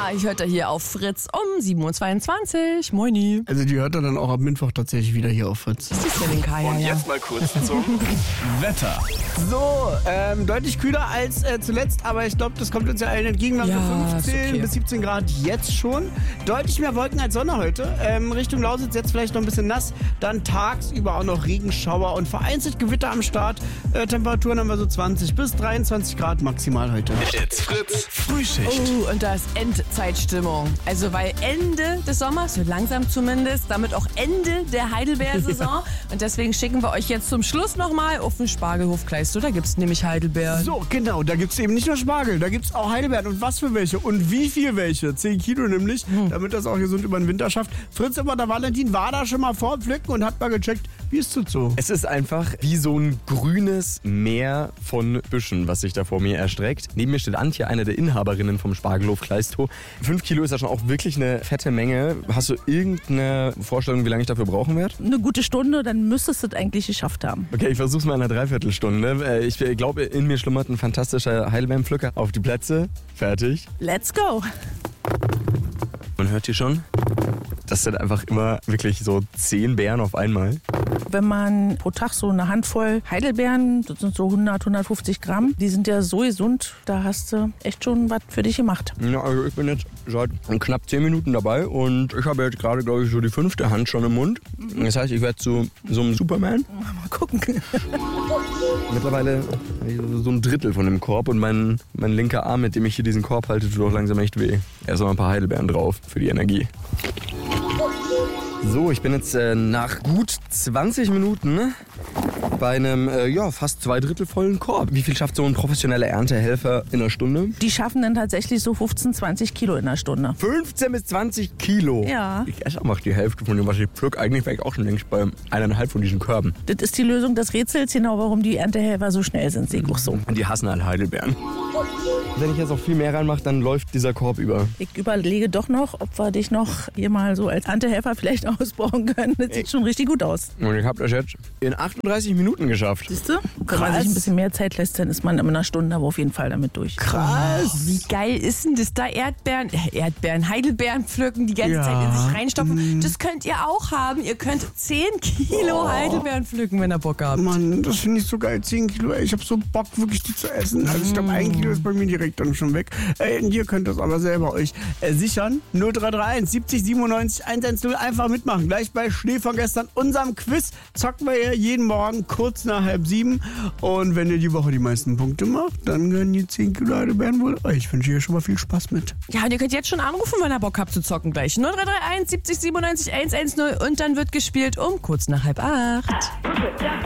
ich hört er hier auf Fritz um 7.22 Uhr. Moini. Also die hört er dann auch ab Mittwoch tatsächlich wieder hier auf Fritz. Das ist ja den Kaya, Und ja. jetzt mal kurz zum Wetter. So, deutlich kühler als zuletzt, aber ich glaube, das kommt uns ja allen entgegen. Wir haben Ja, so 15 ist okay. bis 17 Grad jetzt schon. Deutlich mehr Wolken als Sonne heute. Richtung Lausitz jetzt vielleicht noch ein bisschen nass. Dann tagsüber auch noch Regenschauer und vereinzelt Gewitter am Start. Temperaturen haben wir so 20 bis 23 Grad maximal heute. It's Fritz Frühschicht. Und da ist Endzeitstimmung. Also weil Ende des Sommers, so langsam zumindest, damit auch Ende der Heidelbeer-Saison. Und deswegen schicken wir euch jetzt zum Schluss nochmal auf den Spargelhof Kleistow. Da gibt es nämlich Heidelbeeren. So, genau, da gibt es eben nicht nur Spargel, da gibt es auch Heidelbeeren. Und was für welche und wie viel welche? 10 Kilo nämlich, damit das auch gesund über den Winter schafft. Fritz über der Valentin war da schon mal vorpflücken und hat mal gecheckt, wie ist das so? Es ist einfach wie so ein grünes Meer von Büschen, was sich da vor mir erstreckt. Neben mir steht Antje, eine der Inhaberinnen vom Spargelhof Kleistow. 5 Kilo ist ja schon auch wirklich eine fette Menge. Hast du irgendeine Vorstellung, wie lange ich dafür brauchen werde? Eine gute Stunde, dann müsstest du es eigentlich geschafft haben. Okay, ich versuch's mal in einer Dreiviertelstunde. Ich glaube, in mir schlummert ein fantastischer Heidelbeerenpflücker. Auf die Plätze, fertig. Let's go! Man hört hier schon, das sind einfach immer wirklich so 10 Beeren auf einmal. Wenn man pro Tag so eine Handvoll Heidelbeeren, das sind so 100, 150 Gramm, die sind ja so gesund, da hast du echt schon was für dich gemacht. Ja, also ich bin jetzt seit knapp 10 Minuten dabei und ich habe jetzt gerade, glaube ich, so die 5. Hand schon im Mund. Das heißt, ich werde zu so einem Superman. Mal gucken. Mittlerweile habe ich so ein Drittel von dem Korb und mein linker Arm, mit dem ich hier diesen Korb halte, tut auch langsam echt weh. Erst noch ein paar Heidelbeeren drauf für die Energie. So, ich bin jetzt nach gut 20 Minuten bei einem fast 2/3 vollen Korb. Wie viel schafft so ein professioneller Erntehelfer in einer Stunde? Die schaffen dann tatsächlich so 15, 20 Kilo in einer Stunde. 15 bis 20 Kilo. Ja. Ich esse auch die Hälfte von dem, was ich pflück. Eigentlich wäre ich auch schon längst bei 1,5 von diesen Körben. Das ist die Lösung des Rätsels, genau warum die Erntehelfer so schnell sind, sehe ich auch so. Und die hassen halt Heidelbeeren. Wenn ich jetzt auch viel mehr reinmache, dann läuft dieser Korb über. Ich überlege doch noch, ob wir dich noch hier mal so als Erntehelfer vielleicht ausbauen können. Das sieht schon richtig gut aus. Und ich habe das jetzt in 38 Minuten geschafft. Siehst du? Wenn man sich ein bisschen mehr Zeit lässt, dann ist man in einer Stunde aber auf jeden Fall damit durch. Krass. Wie geil ist denn das da? Heidelbeeren pflücken, die ganze Zeit in sich reinstopfen. Das könnt ihr auch haben. Ihr könnt 10 Kilo Heidelbeeren pflücken, wenn ihr Bock habt. Mann, das finde ich so geil. 10 Kilo, ey, ich habe so Bock, wirklich die zu essen. Also ich glaube, 1 Kilo ist bei mir direkt dann schon weg. Ihr könnt das aber selber euch sichern. 0331 70 97 110. Einfach mitmachen. Gleich bei Schnee von gestern, unserem Quiz, zocken wir ja jeden Morgen kurz nach 6:30. Und wenn ihr die Woche die meisten Punkte macht, dann gehören die 10 Kilo Heidelbeeren wohl euch. Ich wünsche euch schon mal viel Spaß mit. Ja, und ihr könnt jetzt schon anrufen, wenn ihr Bock habt zu zocken gleich. 0331 70 97 110 und dann wird gespielt um kurz nach 7:30.